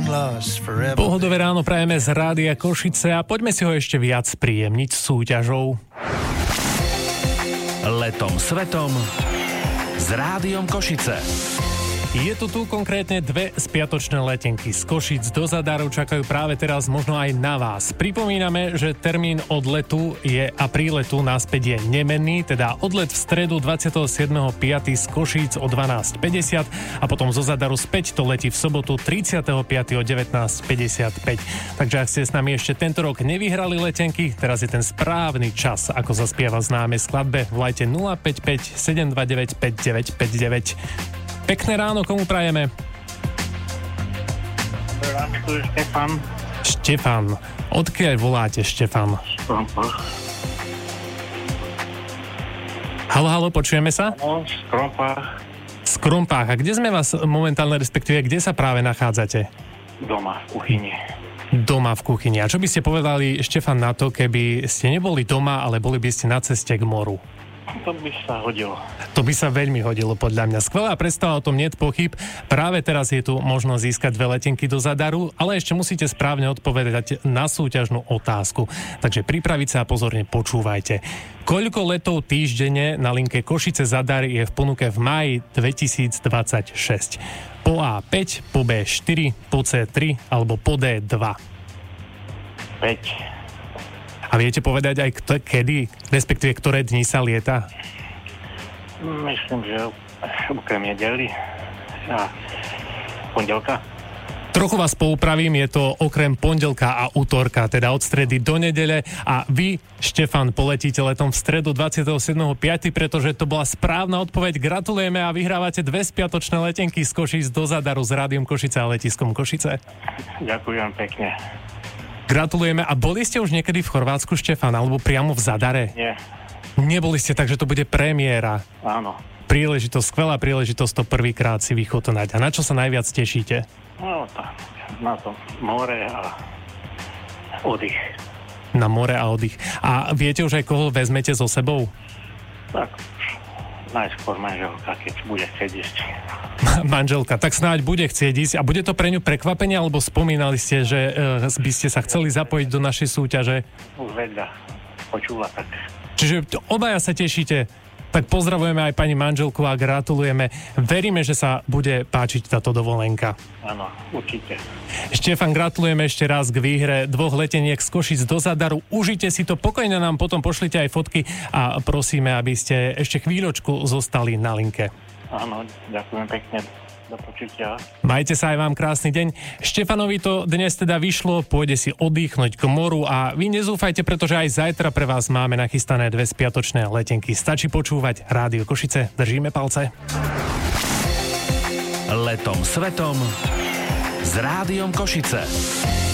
Pohodové ráno prajeme z Rádia Košice a poďme si ho ešte viac príjemniť súťažou. Letom svetom s Rádiom Košice. Je tu konkrétne 2 spiatočné letenky z Košíc do Zadaru, čakajú práve teraz možno aj na vás. Pripomíname, že termín odletu je a príletu naspäť je nemenný, teda odlet v stredu 27.5. z Košíc o 12.50 a potom zo Zadaru späť to letí v sobotu 35. o 19.55. Takže ak ste s nami ešte tento rok nevyhrali letenky, teraz je ten správny čas, ako zaspieva známe skladbe. Volajte 055 729 5959. Pekné ráno, komu prajeme? Ráno, tu je Štefan. Štefan. Odkiaľ voláte, Štefan? Krompách. Haló, počujeme sa? No, z Krompách. Z Krompách. A kde sme vás momentálne, respektíve, kde sa práve nachádzate? Doma, v kuchyni. Doma v kuchyni. A čo by ste povedali, Štefan, na to, keby ste neboli doma, ale boli by ste na ceste k moru? To by sa hodilo. To by sa veľmi hodilo, podľa mňa. Skvelá predstava, o tom niet pochyb. Práve teraz je tu možnosť získať 2 letenky do Zadaru, ale ešte musíte správne odpovedať na súťažnú otázku. Takže pripraviť sa a pozorne počúvajte. Koľko letov týždenne na linke Košice Zadar je v ponuke v máji 2026? Po A 5, po B 4, po C 3 alebo po D 2? 5. A viete povedať aj kedy, respektíve ktoré dni sa lieta? Myslím, že okrem nedeli a pondelka. Trochu vás poupravím, je to okrem pondelka a utorka, teda od stredy do nedele a vy, Štefan, poletíte letom v stredu 27.5., pretože to bola správna odpoveď. Gratulujeme a vyhrávate 2 spiatočné letenky z Košíc do Zadaru s Rádiom Košice a letiskom Košice. Ďakujem pekne. Gratulujeme. A boli ste už niekedy v Chorvátsku, Štefan, alebo priamo v Zadare? Nie. Neboli ste, takže to bude premiéra. Áno. Skvelá príležitosť to prvýkrát si vychutnať. A na čo sa najviac tešíte? No, na to more a oddych. Na more a oddych. A viete už aj koho vezmete so sebou? Tak, najskôr manželka, keď bude chcieť ísť. Manželka, tak snáď bude chcieť ísť. A bude to pre ňu prekvapenie, alebo spomínali ste, že by ste sa chceli zapojiť do našej súťaže? Už vedľa počula tak. Čiže obaja sa tešíte. Tak pozdravujeme aj pani manželku a gratulujeme. Veríme, že sa bude páčiť táto dovolenka. Áno, určite. Štefan, gratulujeme ešte raz k výhre 2 leteniek z Košic do Zadaru. Užite si to, pokojne nám potom pošlite aj fotky a prosíme, aby ste ešte chvíľočku zostali na linke. Áno, ďakujem pekne. Do počutia. Majte sa, aj vám krásny deň. Štefanovi to dnes teda vyšlo, pôjde si oddychnúť k moru a vy nezúfajte, pretože aj zajtra pre vás máme nachystané 2 spiatočné letenky. Stačí počúvať Rádio Košice. Držíme palce. Letom svetom s Rádiom Košice.